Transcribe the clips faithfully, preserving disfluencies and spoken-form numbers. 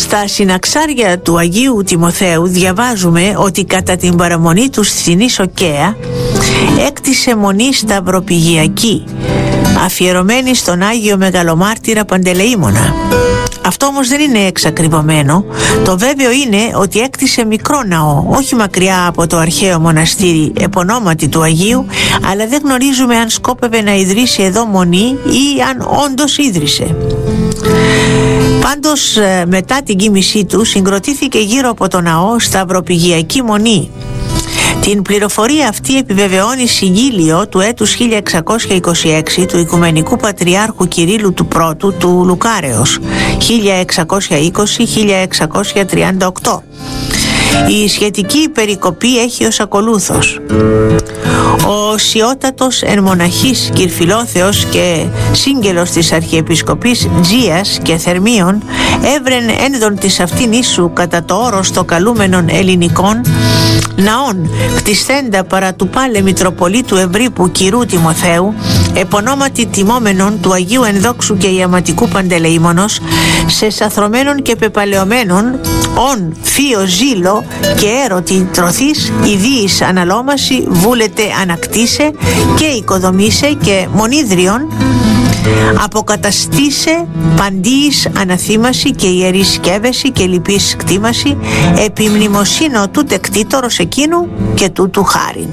Στα συναξάρια του Αγίου Τιμοθέου διαβάζουμε ότι κατά την παραμονή του στην Ισοκαία έκτισε μονή σταυροπηγιακή αφιερωμένη στον Άγιο Μεγαλομάρτυρα Παντελεήμονα. Αυτό όμως δεν είναι εξακριβωμένο. Το βέβαιο είναι ότι έκτισε μικρό ναό, όχι μακριά από το αρχαίο μοναστήρι επωνόματι του Αγίου, αλλά δεν γνωρίζουμε αν σκόπευε να ιδρύσει εδώ μονή ή αν όντως ίδρυσε. Πάντως μετά την κοίμησή του συγκροτήθηκε γύρω από το ναό σταυροπηγιακή μονή. Την πληροφορία αυτή επιβεβαιώνει συγγύλιο του έτους χίλια εξακόσια είκοσι έξι του Οικουμενικού Πατριάρχου Κυρίλλου του Πρώτου του Λουκάρεως χίλια εξακόσια είκοσι με χίλια εξακόσια τριάντα οκτώ. Η σχετική περικοπή έχει ως ακολούθος: ο σιώτατος εν μοναχής Κυρφιλόθεος και σύγγελος της Αρχιεπισκοπής Τζίας και Θερμίων έβρεν ένδον της αυτήν ίσου κατά το όρος το καλούμενων ελληνικών ναών κτισθέντα παρά του πάλε Μητροπολίτου Ευρύπου Κυρού Τιμοθέου επωνόματι τιμόμενων του Αγίου Ενδόξου και Ιαματικού Παντελεήμονος σε σαθρωμένων και πεπαλαιωμένων ον θείο ζήλο και έρωτη τροθής ιδίης αναλόμαση βούλετε ανακτήσε και οικοδομήσε και μονίδριον αποκαταστήσε παντίης αναθήμαση και ιερή σκεύεση και λυπής κτήμαση επί μνημοσύνο τούτε κτήτορος εκείνου και τούτου χάριν.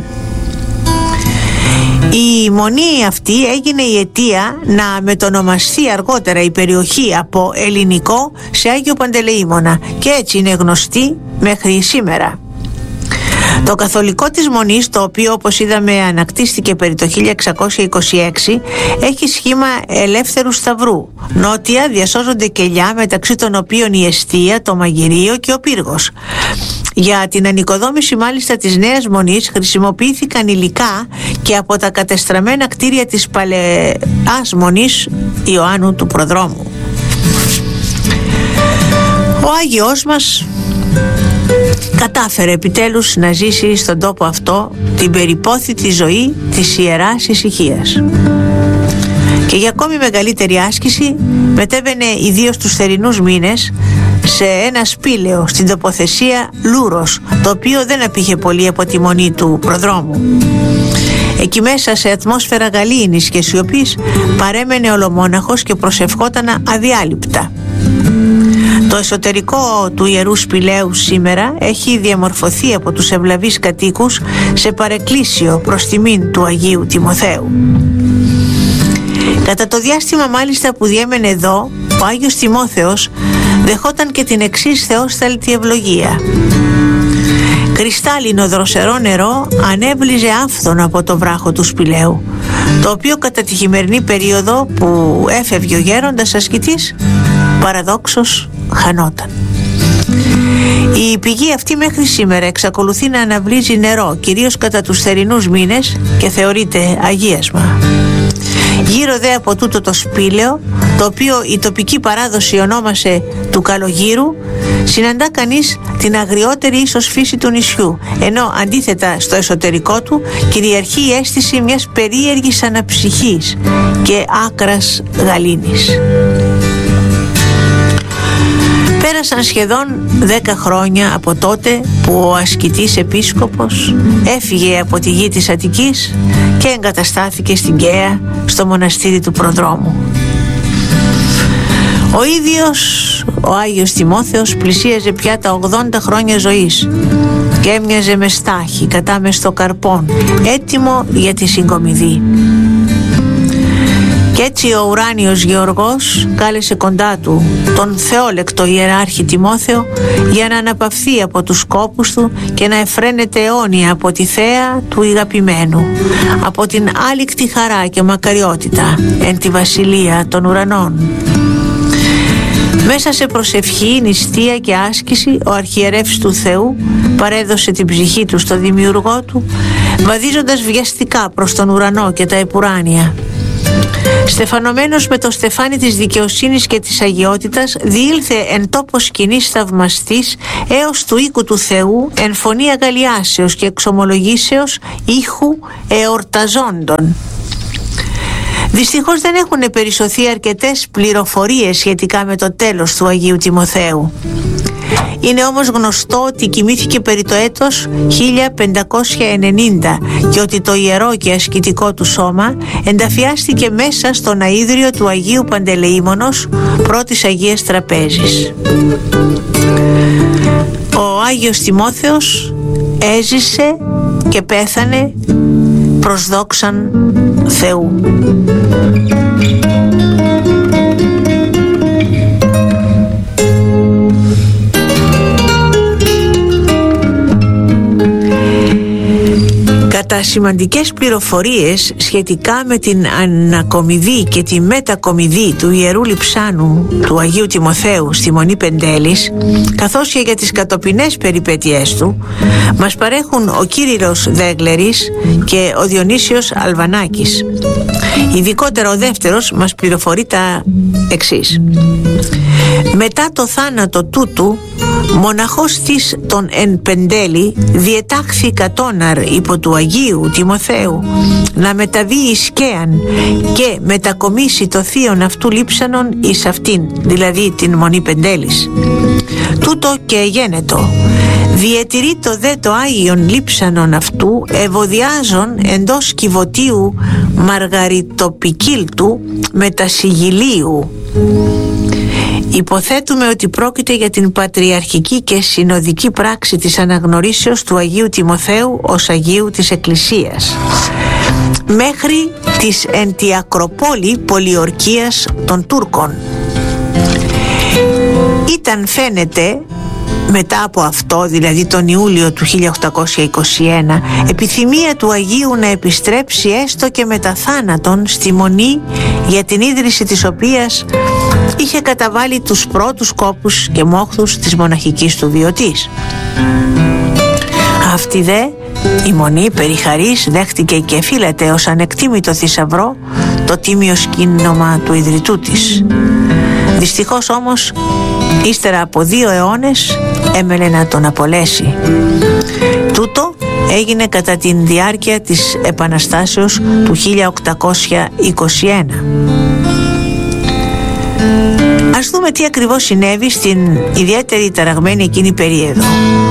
Η μονή αυτή έγινε η αιτία να μετονομαστεί αργότερα η περιοχή από ελληνικό σε Άγιο Παντελεήμονα και έτσι είναι γνωστή μέχρι σήμερα. Το καθολικό της μονής, το οποίο όπως είδαμε ανακτήστηκε περί το χίλια εξακόσια είκοσι έξι, έχει σχήμα ελεύθερου σταυρού. Νότια διασώζονται κελιά, μεταξύ των οποίων η εστία, το μαγειρίο και ο πύργος. Για την ανοικοδόμηση μάλιστα της νέας μονής χρησιμοποιήθηκαν υλικά και από τα κατεστραμμένα κτίρια της παλαιάς μονής Ιωάννου του Προδρόμου. Ο Άγιος μας κατάφερε επιτέλους να ζήσει στον τόπο αυτό την περιπόθητη ζωή της Ιεράς Ησυχίας. Και για ακόμη μεγαλύτερη άσκηση μετέβαινε ιδίως τους θερινούς μήνες σε ένα σπήλαιο στην τοποθεσία Λούρος, το οποίο δεν απήχε πολύ από τη μονή του Προδρόμου. Εκεί μέσα σε ατμόσφαιρα γαλήνης και σιωπής παρέμενε ολομόναχος και προσευχότανα αδιάλειπτα. Το εσωτερικό του Ιερού Σπηλαίου σήμερα έχει διαμορφωθεί από τους ευλαβείς κατοίκους σε παρεκκλήσιο προς τιμήν του Αγίου Τιμοθέου. Κατά το διάστημα μάλιστα που διέμενε εδώ, ο Άγιος Τιμόθεος δεχόταν και την εξής θεόσταλτη ευλογία. Κρυστάλλινο δροσερό νερό ανέβλυζε άφθονα από το βράχο του σπηλαίου, το οποίο κατά τη χειμερινή περίοδο που έφευγε ο γέροντας ασκητής παραδόξως χανόταν. Η πηγή αυτή μέχρι σήμερα εξακολουθεί να αναβλύζει νερό, κυρίως κατά τους θερινούς μήνες, και θεωρείται αγίασμα. Γύρω δε από τούτο το σπήλαιο, το οποίο η τοπική παράδοση ονόμασε του Καλογύρου, συναντά κανείς την αγριότερη ίσως φύση του νησιού, ενώ αντίθετα στο εσωτερικό του κυριαρχεί η αίσθηση μιας περίεργης αναψυχής και άκρας γαλήνης. Πέρασαν σχεδόν δέκα χρόνια από τότε που ο ασκητής επίσκοπος έφυγε από τη γη της Αττικής και εγκαταστάθηκε στην Καία, στο μοναστήρι του Προδρόμου. Ο ίδιος ο Άγιος Τιμόθεος πλησίαζε πια τα ογδόντα χρόνια ζωής και έμοιαζε με στάχη κατάμεστο καρπών, έτοιμο για τη συγκομιδή. Κι έτσι ο ουράνιος Γεωργός κάλεσε κοντά του τον θεόλεκτο ιεράρχη Τιμόθεο για να αναπαυθεί από τους σκόπους του και να εφραίνεται αιώνια από τη θέα του ηγαπημένου, από την άλικτη χαρά και μακαριότητα εν τη βασιλεία των ουρανών. Μέσα σε προσευχή, νηστεία και άσκηση, ο αρχιερεύς του Θεού παρέδωσε την ψυχή του στο δημιουργό του, βαδίζοντας βιαστικά προς τον ουρανό και τα επουράνια. Στεφανωμένος με το στεφάνι της δικαιοσύνης και της αγιότητας, διήλθε εν τόπο σκηνής θαυμαστής έως του οίκου του Θεού εν φωνή αγαλιάσεως και εξομολογήσεως ήχου εορταζόντων. Δυστυχώς δεν έχουν περισσωθεί αρκετές πληροφορίες σχετικά με το τέλος του Αγίου Τιμοθέου. Είναι όμως γνωστό ότι κοιμήθηκε περί το έτος χίλια πεντακόσια ενενήντα και ότι το ιερό και ασκητικό του σώμα ενταφιάστηκε μέσα στο ναΐδριο του Αγίου Παντελεήμονος πρώτης Αγίας Τραπέζης. Ο Άγιος Τιμόθεος έζησε και πέθανε προς δόξαν Θεού. Κατά σημαντικές πληροφορίες σχετικά με την ανακομιδή και τη μετακομιδή του Ιερού Λειψάνου του Αγίου Τιμοθέου στη Μονή Πεντέλης, καθώς και για τις κατοπινές περιπέτειές του, μας παρέχουν ο Κύριλλος Δέγλερης και ο Διονύσιος Αλβανάκης. Ειδικότερα ο δεύτερος μας πληροφορεί τα εξής. Μετά το θάνατο τούτου, μοναχός της τον εν Πεντέλη διετάχθη κατώναρ υπό του Αγίου Τιμοθέου να μεταβεί εις Κέαν και μετακομίσει το θείον αυτού λείψανον εις αυτήν, δηλαδή την Μονή Πεντέλης. Τούτο και εγένετο. Διετηρεί το δε το Άγιον λείψανον αυτού ευωδιάζον εντός κυβωτίου Μαργαριτοπικίλτου μετασυγηλίου. Υποθέτουμε ότι πρόκειται για την πατριαρχική και συνοδική πράξη της αναγνωρίσεως του Αγίου Τιμοθέου ως Αγίου της Εκκλησίας μέχρι της εν τη Ακροπόλη πολιορκίας των Τούρκων. Ήταν, φαίνεται, μετά από αυτό, δηλαδή τον Ιούλιο του χίλια οκτακόσια είκοσι ένα, επιθυμία του Αγίου να επιστρέψει έστω και μετά θάνατον στη Μονή, για την ίδρυση της οποίας είχε καταβάλει τους πρώτους κόπους και μόχθους της μοναχικής του βιωτής. Αυτή δε η Μονή περί χαρίς δέχτηκε και φύλατε ως ανεκτήμητο θησαυρό το τίμιο σκήνομα του ιδρυτού της. Δυστυχώς όμως, ύστερα από δύο αιώνες έμελε να τον απολέσει. Τούτο έγινε κατά την διάρκεια της Επαναστάσεως του χίλια οκτακόσια είκοσι ένα. Ας δούμε τι ακριβώς συνέβη στην ιδιαίτερη ταραγμένη εκείνη περίοδο.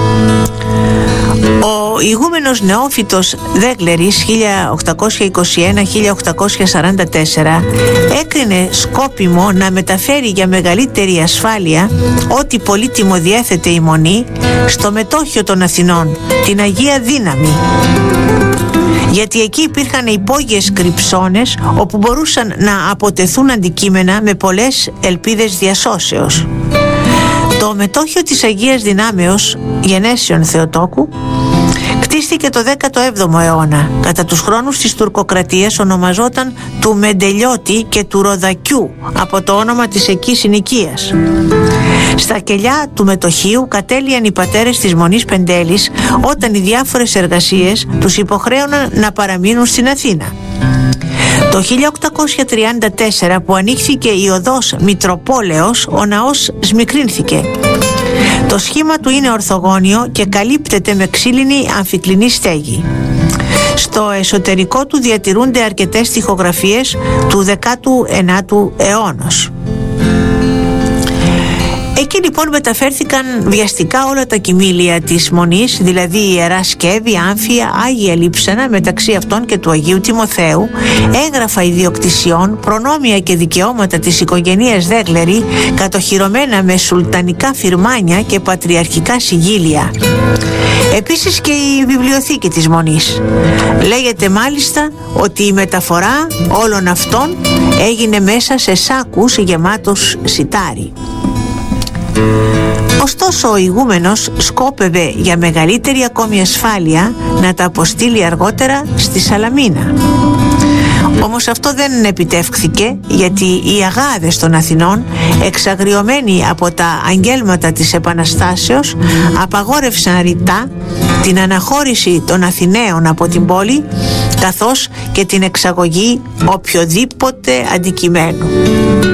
Ο ηγούμενος Νεόφυτος Δέγλερης χίλια οκτακόσια είκοσι ένα με χίλια οκτακόσια σαράντα τέσσερα έκρινε σκόπιμο να μεταφέρει για μεγαλύτερη ασφάλεια ό,τι πολύτιμο διέθετε η Μονή στο μετόχιο των Αθηνών, την Αγία Δύναμη, γιατί εκεί υπήρχαν υπόγειες κρυψώνες όπου μπορούσαν να αποτεθούν αντικείμενα με πολλές ελπίδες διασώσεως. Το μετόχιο της Αγίας Δυνάμεως Γενέσιον Θεοτόκου κτίστηκε το δέκατο έβδομο αιώνα. Κατά τους χρόνους της τουρκοκρατίας ονομαζόταν του Μεντελιώτη και του Ροδακιού από το όνομα της εκεί συνοικίας. Στα κελιά του μετοχείου κατέλειαν οι πατέρες της Μονής Πεντέλης όταν οι διάφορες εργασίες τους υποχρέωναν να παραμείνουν στην Αθήνα. Το χίλια οκτακόσια τριάντα τέσσερα, που ανοίχθηκε η οδός Μητροπόλεως, ο ναός σμικρύνθηκε. Το σχήμα του είναι ορθογώνιο και καλύπτεται με ξύλινη αμφικλινή στέγη. Στο εσωτερικό του διατηρούνται αρκετές τοιχογραφίες του δέκατου ενάτου αιώνος. Εκεί λοιπόν μεταφέρθηκαν βιαστικά όλα τα κοιμήλια της Μονής, δηλαδή η Ιερά Σκεύη, Άμφια, Άγια Λείψανα, μεταξύ αυτών και του Αγίου Τιμοθέου, έγγραφα ιδιοκτησιών, προνόμια και δικαιώματα της οικογενείας Δέγλερη, κατοχυρωμένα με σουλτανικά φυρμάνια και πατριαρχικά συγγύλια. Επίσης και η βιβλιοθήκη της Μονής. Λέγεται μάλιστα ότι η μεταφορά όλων αυτών έγινε μέσα σε σάκους γεμάτους σιτάρι. Ωστόσο ο ηγούμενος σκόπευε για μεγαλύτερη ακόμη ασφάλεια να τα αποστείλει αργότερα στη Σαλαμίνα. Όμως αυτό δεν επιτεύχθηκε, γιατί οι αγάδες των Αθηνών, εξαγριωμένοι από τα αγγέλματα της Επαναστάσεως, απαγόρευσαν ρητά την αναχώρηση των Αθηναίων από την πόλη, καθώς και την εξαγωγή οποιοδήποτε αντικειμένου.